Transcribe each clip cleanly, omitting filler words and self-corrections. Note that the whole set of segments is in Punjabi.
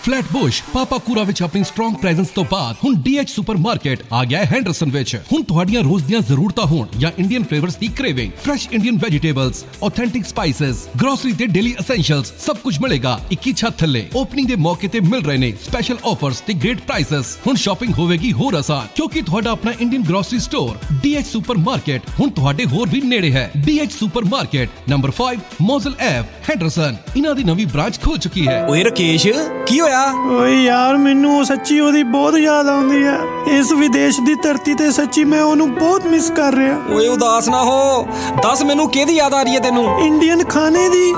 ਫਲੈਟਬੁਸ਼ ਪਾਪਾਕੂਰਾ ਵਿੱਚ ਆਪਣੀ ਸਟਰੋਂਗ ਪ੍ਰੈਜ਼ੈਂਸ ਤੋਂ ਬਾਅਦ ਹੁਣ DH ਸੁਪਰਮਾਰਕਟ ਆ ਗਿਆ ਹੈ ਹੈਂਡਰਸਨ ਵਿੱਚ। ਹੁਣ ਤੁਹਾਡੀਆਂ ਰੋਜ਼ ਦੀਆਂ ਜ਼ਰੂਰਤਾਂ ਹੋਣ ਜਾਂ ਇੰਡੀਅਨ ਫਲੇਵਰਸ ਦੀ craving, fresh Indian vegetables, authentic spices, grocery ਤੇ ਡੇਲੀ ਐਸੈਂਸ਼ੀਅਲਸ ਸਭ ਕੁਝ ਮਿਲੇਗਾ ਇੱਕ ਹੀ ਛੱਤ ਥੱਲੇ। ਓਪਨਿੰਗ ਦੇ ਮੌਕੇ ਤੇ ਮਿਲ ਰਹੇ ਨੇ ਸਪੈਸ਼ਲ ਆਫਰਸ ਤੇ ਗ੍ਰੇਟ ਪ੍ਰਾਈਸਸ। ਹੁਣ ਸ਼ਾਪਿੰਗ ਹੋਵੇਗੀ ਹੋਰ ਆਸਾਨ ਕਿਉਂਕਿ ਤੁਹਾਡਾ ਆਪਣਾ Indian grocery store DH supermarket ਹੁਣ ਤੁਹਾਡੇ ਹੋਰ ਵੀ ਨੇੜੇ ਹੈ। DH supermarket number 5 ਮੋਜ਼ਲ ਐਵ ਹੈਂਡਰਸਨ। ਇਹਨਾਂ ਦੀ ਨਵੀਂ ਬ੍ਰਾਂਚ ਖੁੱਲ ਚੁੱਕੀ ਹੈ। ਓਏ ਰਕੇਸ਼ ਕੀ ਹੋਇਆ? ਓਏ ਯਾਰ ਮੈਨੂੰ ਸੱਚੀ ਉਹਦੀ ਬਹੁਤ ਯਾਦ ਆਉਂਦੀ ਹੈ। ਇਸ ਵਿਦੇਸ਼ ਦੀ ਧਰਤੀ ਤੇ ਸੱਚੀ ਮੈਂ ਉਹਨੂੰ ਬਹੁਤ ਮਿਸ ਕਰ ਰਿਹਾ। ਓਏ ਉਦਾਸ ਨਾ ਹੋ, ਦੱਸ ਮੈਨੂੰ ਕਿਹਦੀ ਯਾਦ ਆ ਰਹੀ ਹੈ ਤੈਨੂੰ? ਇੰਡੀਅਨ ਖਾਣੇ ਦੀ।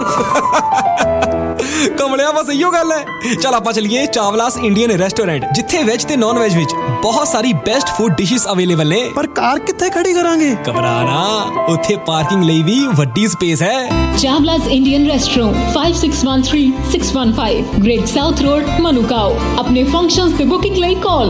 ਕਮਲਿਆ ਬਸ ਇਹੋ ਗੱਲ ਹੈ। ਚਲ ਆਪਾਂ ਚਲੀਏ ਚਾਵਲਾਸ ਇੰਡੀਅਨ ਰੈਸਟੋਰੈਂਟ, ਜਿੱਥੇ ਵੈਜ ਤੇ ਨਾਨ ਵੈਜ ਵਿੱਚ ਬਹੁਤ ਸਾਰੀ ਬੈਸਟ ਫੂਡ ਡਿਸ਼ਸ ਅਵੇਲੇਬਲ ਨੇ। ਪਰ ਕਾਰ ਕਿੱਥੇ ਖੜੀ ਕਰਾਂਗੇ? ਘਬਰਾ ਨਾ, ਉੱਥੇ ਪਾਰਕਿੰਗ ਲਈ ਵੀ ਵੱਡੀ ਸਪੇਸ ਹੈ। ਚਾਵਲਾਸ Indian restaurant 5613-615 great south road ਮਨੁਕਾਓ। ਆਪਣੇ ਫੰਕਸ਼ਨਸ ਤੇ ਬੁਕਿੰਗ ਲਈ ਕਾਲ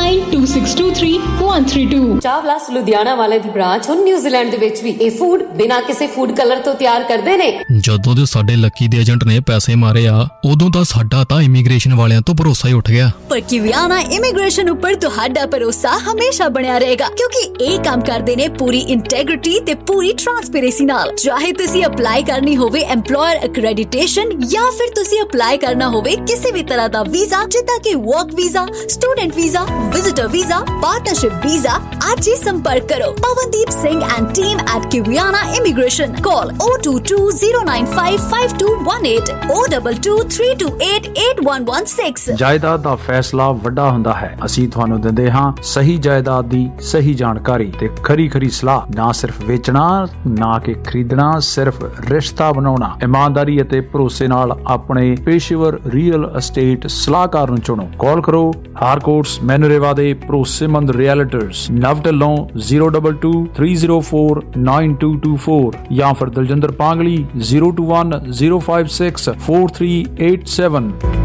092623 ਚਾਵਲਾਸ ਲੁਧਿਆਣਾ ਵਾਲੇ ਦੀ ਬ੍ਰਾਂਚ ਹੁਣ ਨਿਊਜ਼ੀਲੈਂਡ ਦੇ ਵਿੱਚ ਵੀ ਇਹ ਫੂਡ ਬਿਨਾਂ ਕਿਸੇ ਫੂਡ ਕਲਰ ਤੋਂ ਤਿਆਰ ਕਰਦੇ ਨੇ। ਜਦੋਂ ਦੇ ਸਾਡੇ ਲੱਕੀ ਦੇ ਏਜੰਟ ਨੇ ਪੈਸੇ ਮਾਰੇ ਆ ਉਦੋਂ ਤਾਂ ਸਾਡਾ ਤਾਂ ਇਮੀਗ੍ਰੇਸ਼ਨ ਵਾਲਿਆਂ ਤੋਂ ਭਰੋਸਾ ਹੀ ਉੱਠ ਗਿਆ। ਪਰ ਕਿਵਿਆਨਾ ਇਮੀਗ੍ਰੇਸ਼ਨ ਉੱਪਰ ਤੁਹਾਡਾ ਭਰੋਸਾ ਹਮੇਸ਼ਾ ਬਣਿਆ ਰਹੇਗਾ ਕਿਉਂਕਿ ਇਹ ਕੰਮ ਕਰਦੇ ਨੇ ਪੂਰੀ ਇੰਟੈਗ੍ਰਿਟੀ ਤੇ ਪੂਰੀ ਟ੍ਰਾਂਸਪੇਰੈਂਸੀ ਨਾਲ। ਚਾਹੇ ਤੁਸੀਂ ਅਪਲਾਈ ਕਰਨੀ ਹੋਵੇ ਐਮਪਲੋਇਰ ਐਕ੍ਰੈਡੀਟੇਸ਼ਨ ਜਾਂ ਫਿਰ ਤੁਸੀਂ ਅਪਲਾਈ ਕਰਨਾ ਹੋਵੇ ਕਿਸੇ ਵੀ ਤਰ੍ਹਾਂ ਦਾ ਵੀਜ਼ਾ, ਜਿੱਦਾਂ ਕਿ work visa, student visa, visitor visa, partnership visa, ਅੱਜ ਹੀ ਸੰਪਰਕ ਕਰੋ Pawandeep Singh and team at ਕਿਵਿਆਨਾ immigration. ਕਾਲ 0220955218 0223288116। ਜਾਇਦਾਦ ਦਾ ਫੈਸਲਾ ਵੱਡਾ ਹੁੰਦਾ ਹੈ। ਅਸੀਂ ਤੁਹਾਨੂੰ ਦਿੰਦੇ ਹਾਂ ਸਹੀ ਜਾਇਦਾਦ ਦੀ ਸਹੀ ਜਾਣਕਾਰੀ ਤੇ ਖਰੀ ਸਲਾਹ। ਨਾ ਸਿਰਫ ਵੇਚਣਾ, ਨਾ ਕਿ ਖਰੀਦਣਾ, ਸਿਰਫ ਰਿਸ਼ਤਾ ਬਣਾਉਣਾ। ਇਮਾਨਦਾਰੀ ਅਤੇ ਭਰੋਸੇ ਨਾਲ ਆਪਣੇ ਪੇਸ਼ੇਵਰ ਰੀਅਲ ਅਸਟੇਟ ਸਲਾਹਕਾਰ ਨੂੰ ਚੁਣੋ। ਕਾਲ ਕਰੋ ਹਾਰਕੋਟਸ ਮੈਨੂਰੇਵਾ ਦੇ ਭਰੋਸੇਮੰਦ ਰੀਅਲਟਰਸ ਨਵ ਢਿੱਲੋਂ 0223049224 ਜਾਂ ਫਿਰ ਦਲਜਿੰਦਰ ਪਾਂਗਲੀ 0210564387।